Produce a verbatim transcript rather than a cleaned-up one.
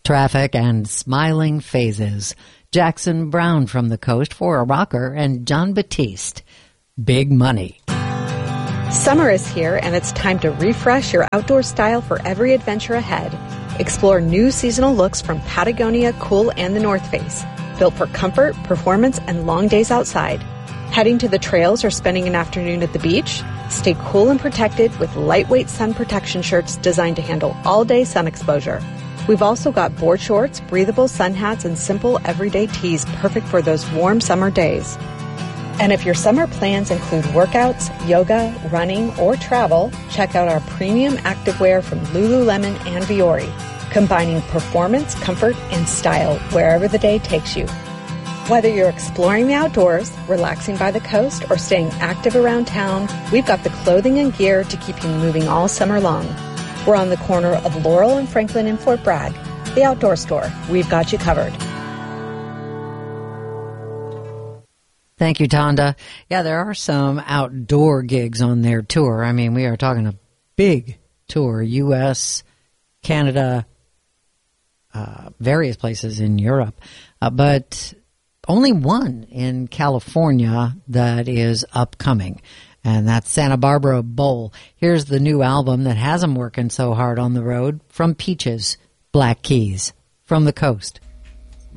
traffic, and smiling faces. Jackson Brown from the coast for a rocker, and John Batiste. Big money. Summer is here, and it's time to refresh your outdoor style for every adventure ahead. Explore new seasonal looks from Patagonia, Cool, and the North Face, built for comfort, performance, and long days outside. Heading to the trails or spending an afternoon at the beach? Stay cool and protected with lightweight sun protection shirts designed to handle all-day sun exposure. We've also got board shorts, breathable sun hats, and simple everyday tees perfect for those warm summer days. And if your summer plans include workouts, yoga, running, or travel, check out our premium activewear from Lululemon and Viore, combining performance, comfort, and style wherever the day takes you. Whether you're exploring the outdoors, relaxing by the coast, or staying active around town, we've got the clothing and gear to keep you moving all summer long. We're on the corner of Laurel and Franklin in Fort Bragg. The Outdoor Store. We've got you covered. Thank you, Tonda. Yeah, there are some outdoor gigs on their tour. I mean, we are talking a big tour. U S, Canada, uh, various places in Europe. Uh, but only one in California that is upcoming, and that's Santa Barbara Bowl. Here's the new album that has them working so hard on the road, from Peaches, Black Keys, from the coast.